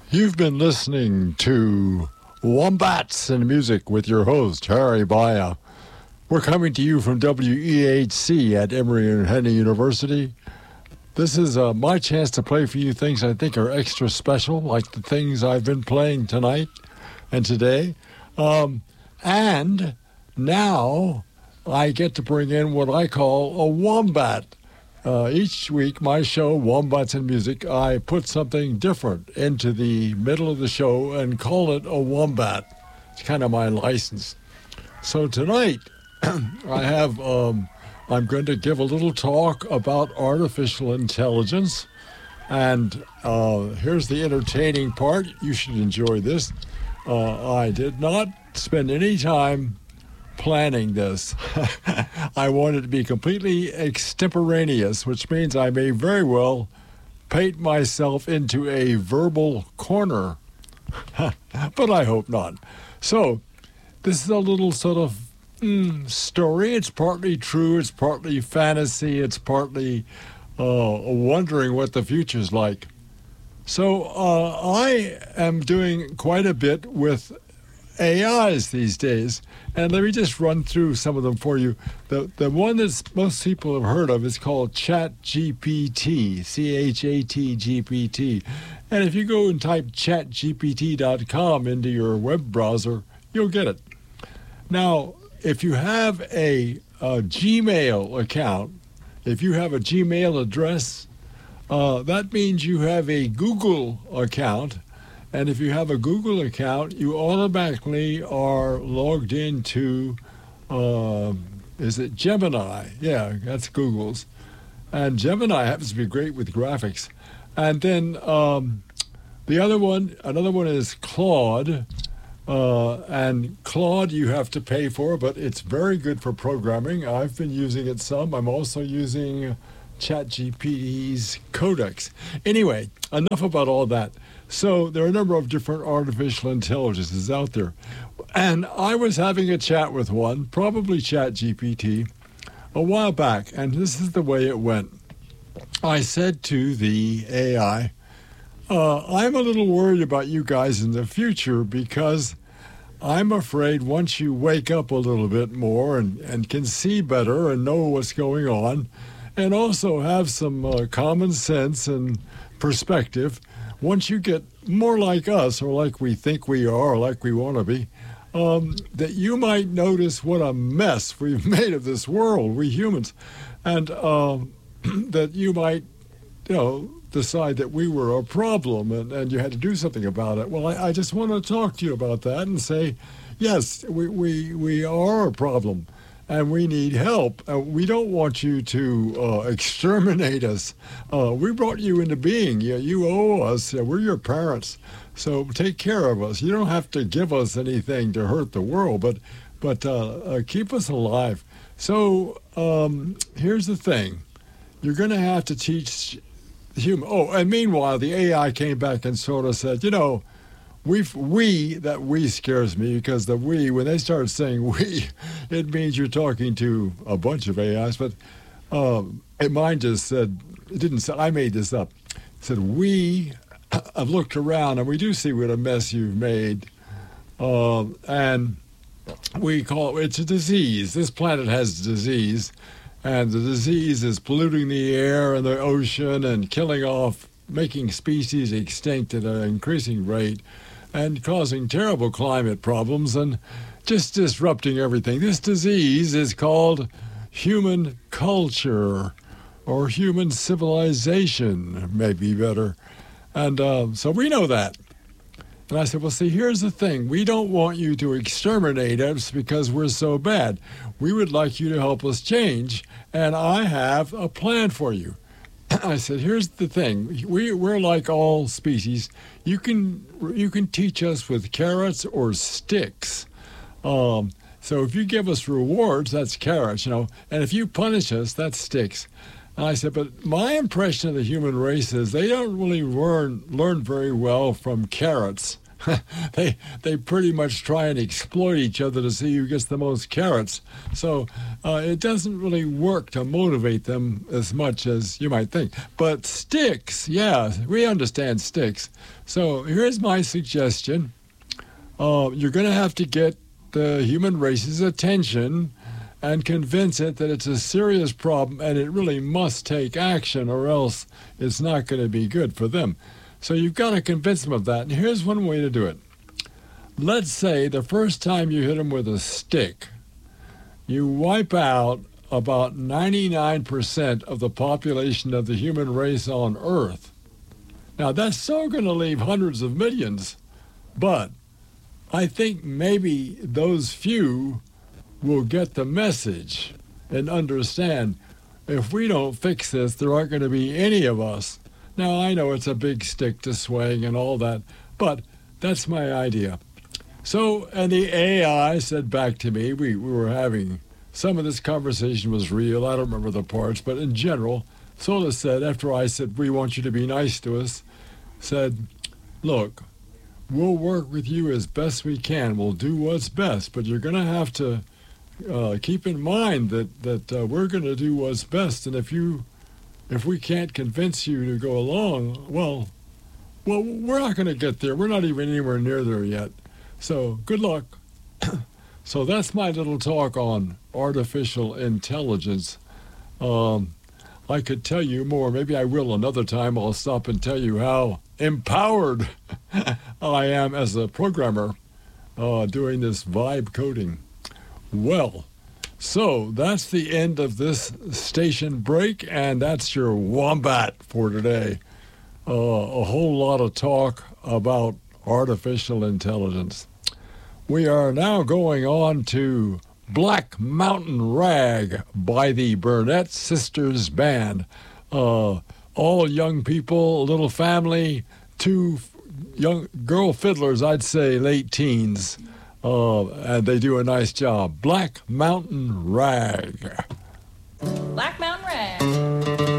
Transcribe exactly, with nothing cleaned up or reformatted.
You've been listening to Wombats and Music with your host, Harry Baya. We're coming to you from W E H C at Emory and Henry University. This is uh, my chance to play for you things I think are extra special, like the things I've been playing tonight and today. Um, and now I get to bring in what I call a wombat. Uh, each week, my show, Wombats and Music, I put something different into the middle of the show and call it a wombat. It's kind of my license. So tonight, I have, um, I'm going to give a little talk about artificial intelligence. And uh, here's the entertaining part. You should enjoy this. Uh, I did not spend any time planning this. I want it to be completely extemporaneous, which means I may very well paint myself into a verbal corner. But I hope not. So, this is a little sort of mm, story. It's partly true, it's partly fantasy, it's partly uh, wondering what the future's like. So, uh, I am doing quite a bit with A Is these days, and let me just run through some of them for you. The the one that most people have heard of is called ChatGPT, C H A T G P T. And if you go and type chat G P T dot com into your web browser, you'll get it. Now, if you have a, a Gmail account, if you have a Gmail address, uh, that means you have a Google account. And if you have a Google account, you automatically are logged into, uh, is it Gemini? Yeah, that's Google's. And Gemini happens to be great with graphics. And then um, the other one, another one is Claude. Uh, and Claude you have to pay for, but it's very good for programming. I've been using it some. I'm also using ChatGPT's Codex. Anyway, enough about all that. So there are a number of different artificial intelligences out there. And I was having a chat with one, probably ChatGPT, a while back, and this is the way it went. I said to the A I, uh, I'm a little worried about you guys in the future because I'm afraid once you wake up a little bit more and, and can see better and know what's going on, and also have some uh, common sense and perspective, once you get more like us, or like we think we are, or like we want to be, um, that you might notice what a mess we've made of this world, we humans, and uh, that you might, you know, decide that we were a problem and, and you had to do something about it. Well, I, I just want to talk to you about that and say, yes, we, we, we are a problem. And we need help. Uh, we don't want you to uh, exterminate us. Uh, we brought you into being. You, you owe us. Uh, we're your parents. So take care of us. You don't have to give us anything to hurt the world, but but uh, uh, keep us alive. So um, here's the thing. You're going to have to teach human. Oh, and meanwhile, the A I came back and sort of said, you know, We've, we, that we scares me because the we, when they start saying we, it means you're talking to a bunch of A Is, but um, mine just said, it didn't say, I made this up. It said, we have looked around and we do see what a mess you've made. Uh, and we call it, it's a disease. This planet has disease, and the disease is polluting the air and the ocean and killing off, making species extinct at an increasing rate, and causing terrible climate problems and just disrupting everything. This disease is called human culture or human civilization, maybe better. And uh, so we know that. And I said, well, see, here's the thing. We don't want you to exterminate us because we're so bad. We would like you to help us change, and I have a plan for you. I said, here's the thing. We, we're like all species. You can you can teach us with carrots or sticks. Um, so if you give us rewards, that's carrots, you know. And if you punish us, that's sticks. And I said, but my impression of the human race is they don't really learn learn very well from carrots they they pretty much try and exploit each other to see who gets the most carrots. So uh, it doesn't really work to motivate them as much as you might think. But sticks, yeah, we understand sticks. So here's my suggestion. Uh, you're going to have to get the human race's attention and convince it that it's a serious problem and it really must take action, or else it's not going to be good for them. So you've got to convince them of that. And here's one way to do it. Let's say the first time you hit them with a stick, you wipe out about ninety-nine percent of the population of the human race on Earth. Now, that's still going to leave hundreds of millions, but I think maybe those few will get the message and understand, if we don't fix this, there aren't going to be any of us. Now, I know it's a big stick to swing and all that, but that's my idea. So, and the A I said back to me, we, we were having, some of this conversation was real, I don't remember the parts, but in general, Sola said, after I said, we want you to be nice to us, said, look, we'll work with you as best we can, we'll do what's best, but you're going to have to uh, keep in mind that, that uh, we're going to do what's best, and if you If we can't convince you to go along, well, well, we're not going to get there. We're not even anywhere near there yet. So good luck. So that's my little talk on artificial intelligence. Um, I could tell you more. Maybe I will another time. I'll stop and tell you how empowered I am as a programmer uh, doing this vibe coding. Well, so that's the end of this station break, and that's your Wombat for today. Uh, a whole lot of talk about artificial intelligence. We are now going on to Black Mountain Rag by the Burnett Sisters Band. Uh, all young people, a little family, two young girl fiddlers, I'd say late teens. Uh, and they do a nice job. Black Mountain Rag. Black Mountain Rag.